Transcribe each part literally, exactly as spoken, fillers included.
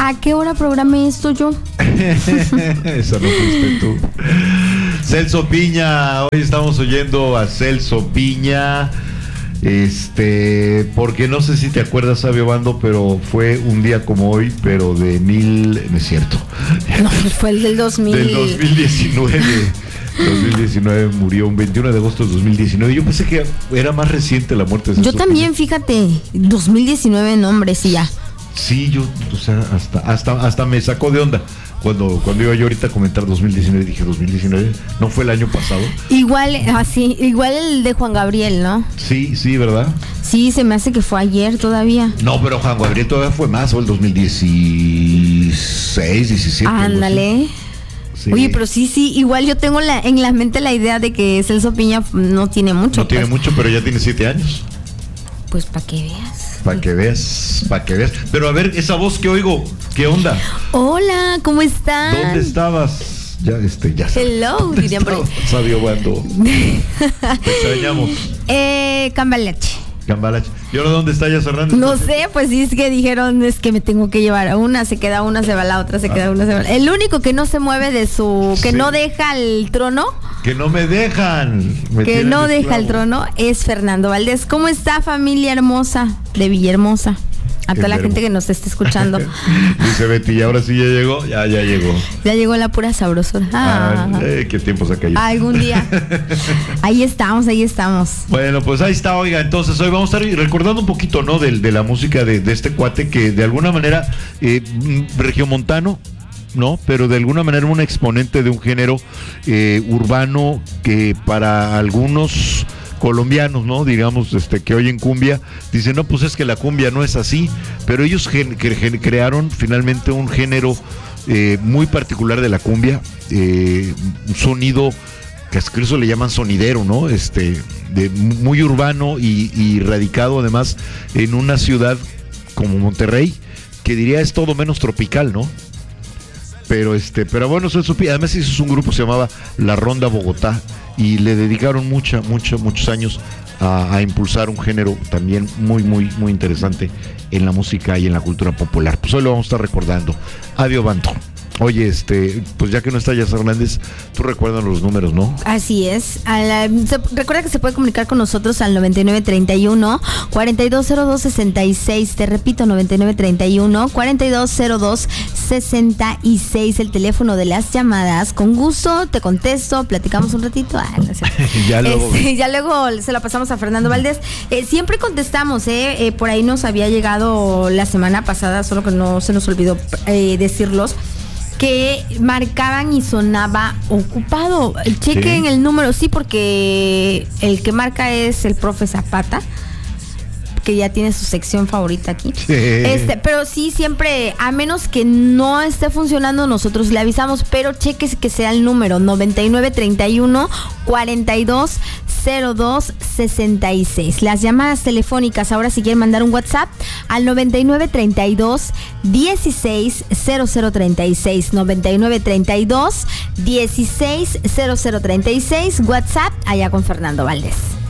¿A qué hora programé esto yo? Esa no fuiste tú. Celso Piña, hoy estamos oyendo a Celso Piña. Este, porque no sé si te acuerdas, Sabio Bando, pero fue un día como hoy, pero de mil, no es cierto. No, fue el del dos mil. Del dos mil diecinueve. dos mil diecinueve murió un veintiuno de agosto de dos mil diecinueve. Yo pensé que era más reciente la muerte de Celso Yo también, Piña. fíjate, dos mil diecinueve nombres y ya. Sí, yo, o sea, hasta, hasta, hasta me sacó de onda. Cuando, cuando iba yo ahorita a comentar dos mil diecinueve, dije dos mil diecinueve, ¿no fue el año pasado? Igual, así, igual el de Juan Gabriel, ¿no? Sí, sí, ¿verdad? Sí, se me hace que fue ayer todavía. No, pero Juan Gabriel todavía fue más, o el dos mil dieciséis, diecisiete. Ándale. Sí. Oye, pero sí, sí, igual yo tengo la, en la mente la idea de que Celso Piña no tiene mucho. No tiene pues. mucho, pero ya tiene siete años. Pues para que veas. Para que veas, para que veas. Pero a ver, esa voz que oigo, ¿qué onda? Hola, ¿cómo están? ¿Dónde estabas? Ya, este, ya sabes. Hello, dirían por ahí. Sabio Bando. Te extrañamos. Eh, Cambalache. Cambalache. ¿Y ahora dónde está ya Hernández? No sé, pues sí, es que dijeron, es que me tengo que llevar a una, se queda una, se va la otra, se queda una, se va la... El único que no se mueve de su, que sí. no deja el trono. Que no me dejan. Me que no deja el trono es Fernando Valdés. ¿Cómo está, familia hermosa de Villahermosa? A toda la gente que nos está escuchando. Dice Betty, ahora sí ya llegó, ya, ya llegó. Ya llegó la pura sabrosura. Ah, ah, eh, qué tiempo se ha caído. Algún día. Ahí estamos, ahí estamos. Bueno, pues ahí está, oiga, entonces hoy vamos a estar recordando un poquito, ¿no? De, de la música de, de este cuate que de alguna manera, eh, regiomontano, ¿no? Pero de alguna manera un exponente de un género eh, urbano que para algunos colombianos, ¿no? Digamos, este, que oyen cumbia, dicen, no, pues es que la cumbia no es así, pero ellos gen, gen, crearon finalmente un género eh, muy particular de la cumbia, eh, un sonido que incluso le llaman sonidero, ¿no? Este, de, muy urbano y, y radicado además en una ciudad como Monterrey, que diría es todo menos tropical, ¿no? Pero este, pero bueno, eso es, además hizo un grupo que se llamaba La Ronda Bogotá y le dedicaron mucha, mucha, muchos años a, a impulsar un género también muy, muy, muy interesante en la música y en la cultura popular. Pues hoy lo vamos a estar recordando. Adiós, Banto. Oye, este, pues ya que no está Yas Hernández, tú recuerdas los números, ¿no? Así es. A la, se, recuerda que se puede comunicar con nosotros al noventa y nueve treinta y uno, cuarenta y dos cero dos sesenta y seis. Te repito, noventa y nueve treinta y uno, cuarenta y dos cero dos sesenta y seis. El teléfono de las llamadas. Con gusto te contesto, platicamos un ratito. Ah, no sé. ya, luego. Este, ya luego se la pasamos a Fernando Valdés. Eh, siempre contestamos, ¿eh? Eh, Por ahí nos había llegado la semana pasada, solo que no se nos olvidó eh, decirlos, que marcaban y sonaba ocupado. Chequen ¿Sí? el número, sí, porque el que marca es el profe Zapata, que ya tiene su sección favorita aquí. Sí. Este, pero sí, siempre, a menos que no esté funcionando, nosotros le avisamos, pero cheque que sea el número noventa y nueve treinta y uno, cuarenta y dos cero dos sesenta y seis. Las llamadas telefónicas, ahora si quieren mandar un WhatsApp al noventa y nueve treinta y dos dieciséis cero cero treinta y seis, noventa y nueve treinta y dos dieciséis cero cero treinta y seis, WhatsApp allá con Fernando Valdés.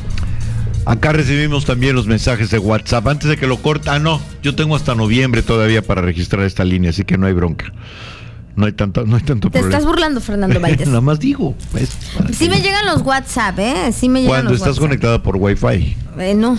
Acá recibimos también los mensajes de WhatsApp. Antes de que lo corta, ah, no, yo tengo hasta noviembre todavía para registrar esta línea, así que no hay bronca. No hay tanto, no hay tanto Te problema. estás burlando, Fernando Valdés. Nada más digo. Pues, sí me llegan los WhatsApp, ¿eh? Sí me llegan Cuando los estás WhatsApp. Conectada por Wi-Fi. Eh, no.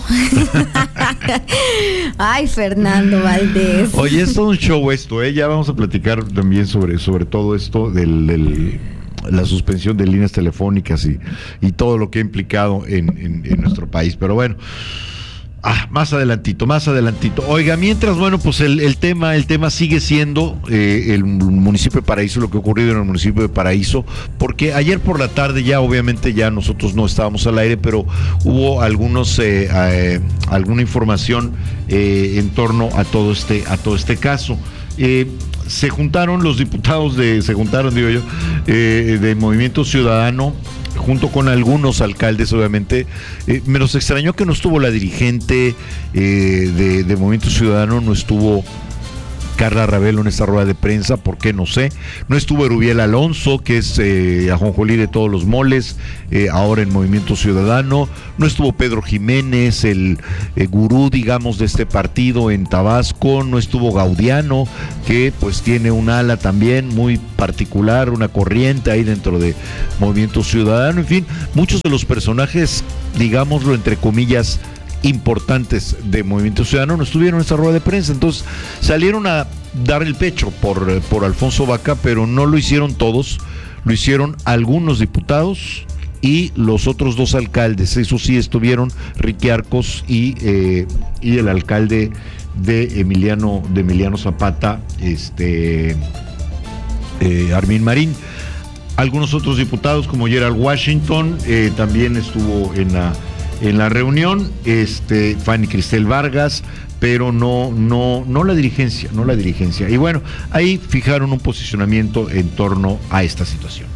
Ay, Fernando Valdés. Oye, es todo un show esto, ¿eh? Ya vamos a platicar también sobre, sobre todo esto del... del la suspensión de líneas telefónicas y, y todo lo que ha implicado en, en, en nuestro país, pero bueno, ah, más adelantito, más adelantito. Oiga, mientras, bueno, pues el, el tema, el tema sigue siendo eh, el municipio de Paraíso, lo que ha ocurrido en el municipio de Paraíso, porque ayer por la tarde ya, obviamente, ya nosotros no estábamos al aire, pero hubo algunos, eh, eh, alguna información eh, en torno a todo este, a todo este caso. Eh, se juntaron los diputados de, se juntaron, digo yo, eh, de Movimiento Ciudadano, junto con algunos alcaldes, obviamente. Eh, me nos extrañó que no estuvo la dirigente eh, de, de Movimiento Ciudadano, no estuvo Carla Ravelo en esta rueda de prensa, ¿por qué? No sé. No estuvo Erubiel Alonso, que es eh, ajonjolí de todos los moles, eh, ahora en Movimiento Ciudadano. No estuvo Pedro Jiménez, el eh, gurú, digamos, de este partido en Tabasco. No estuvo Gaudiano, que pues tiene un ala también muy particular, una corriente ahí dentro de Movimiento Ciudadano. En fin, muchos de los personajes, digámoslo entre comillas, importantes de Movimiento Ciudadano no estuvieron en esta rueda de prensa. Entonces salieron a dar el pecho por, por Alfonso Vaca, pero no lo hicieron todos, lo hicieron algunos diputados y los otros dos alcaldes. Eso sí, estuvieron Ricky Arcos y, eh, y el alcalde de Emiliano, de Emiliano Zapata, este eh, Armin Marín. Algunos otros diputados como Gerald Washington eh, también estuvo en la en la reunión, este Fanny Cristel Vargas, pero no no no la dirigencia, no la dirigencia. Y bueno, ahí fijaron un posicionamiento en torno a esta situación.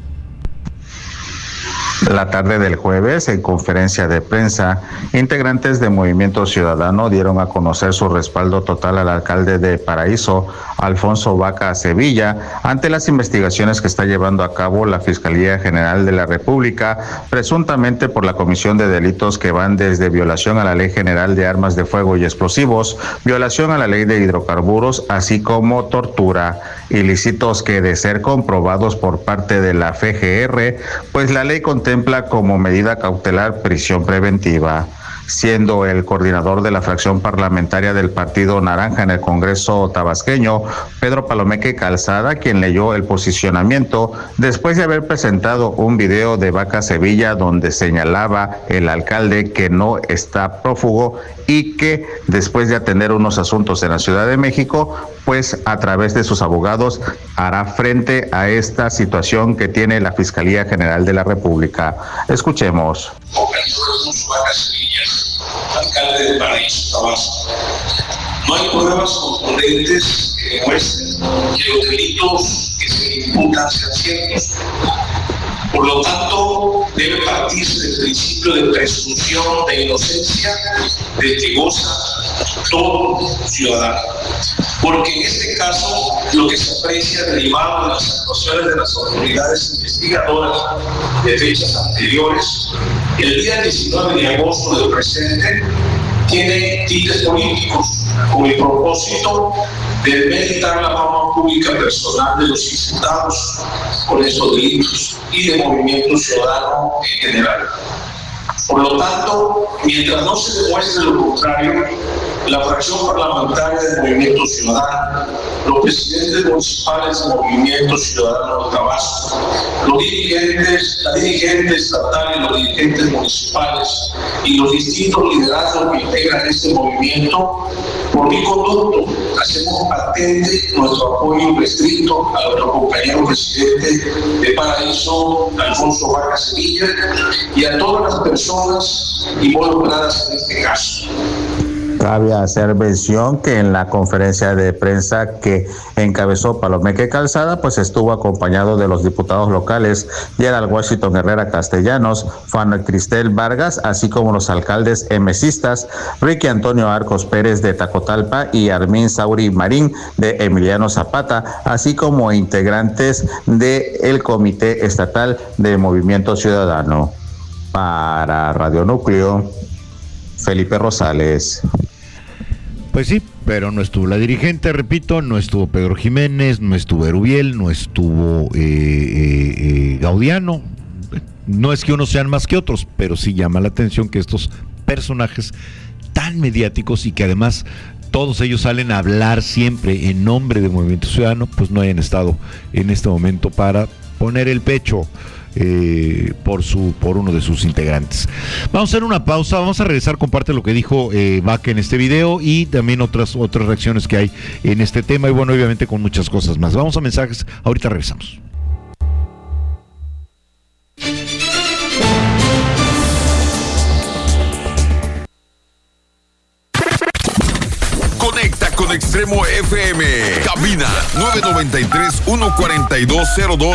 La tarde del jueves, en conferencia de prensa, integrantes de Movimiento Ciudadano dieron a conocer su respaldo total al alcalde de Paraíso, Alfonso Vaca Sevilla, ante las investigaciones que está llevando a cabo la Fiscalía General de la República, presuntamente por la comisión de delitos que van desde violación a la Ley General de Armas de Fuego y Explosivos, violación a la Ley de Hidrocarburos, así como tortura, ilícitos que, de ser comprobados por parte de la F G R, pues la ley contempla como medida cautelar prisión preventiva. Siendo el coordinador de la fracción parlamentaria del Partido Naranja en el Congreso tabasqueño, Pedro Palomeque Calzada, quien leyó el posicionamiento después de haber presentado un video de Vaca Sevilla donde señalaba el alcalde que no está prófugo y que después de atender unos asuntos en la Ciudad de México, pues a través de sus abogados hará frente a esta situación que tiene la Fiscalía General de la República. Escuchemos. Alcalde de Paraíso, Tabasco. No hay pruebas contundentes que demuestren que los delitos que se imputan sean ciertos. Por lo tanto, debe partirse del principio de presunción de inocencia de que goza todo ciudadano. Porque en este caso, lo que se aprecia derivado de las actuaciones de las autoridades investigadoras de fechas anteriores, el día diecinueve de agosto del presente, tiene tintes políticos con el propósito de meditar la fama pública personal de los imputados por estos delitos y de Movimiento Ciudadano en general. Por lo tanto, mientras no se demuestre lo contrario, la fracción parlamentaria del Movimiento Ciudadano, los presidentes municipales del Movimiento Ciudadano de Tabasco, los dirigentes, la dirigente estatal y los dirigentes municipales y los distintos liderazgos que integran este movimiento, por mi conducto, hacemos patente nuestro apoyo restricto a nuestro compañero presidente de Paraíso, Alfonso Vaca Sevilla, y a todas las personas involucradas en este caso. Cabe hacer mención que en la conferencia de prensa que encabezó Palomeque Calzada, pues estuvo acompañado de los diputados locales Gerald Washington Herrera Castellanos, Fanny Cristel Vargas, así como los alcaldes emesistas Ricky Antonio Arcos Pérez de Tacotalpa y Armin Sauri Marín de Emiliano Zapata, así como integrantes del Comité Estatal de Movimiento Ciudadano. Para Radio Núcleo, Felipe Rosales. Pues sí, pero no estuvo la dirigente, repito, no estuvo Pedro Jiménez, no estuvo Erubiel, no estuvo eh, eh, eh, Gaudiano. No es que unos sean más que otros, pero sí llama la atención que estos personajes tan mediáticos y que además todos ellos salen a hablar siempre en nombre del Movimiento Ciudadano, pues no hayan estado en este momento para poner el pecho Eh, por su por uno de sus integrantes. Vamos a hacer una pausa, vamos a regresar con parte de lo que dijo eh, Vaca en este video y también otras otras reacciones que hay en este tema y bueno, obviamente con muchas cosas más. Vamos a mensajes, ahorita regresamos. Conecta con Extremo F M. Cabina nueve nueve tres, uno cuatro dos cero dos.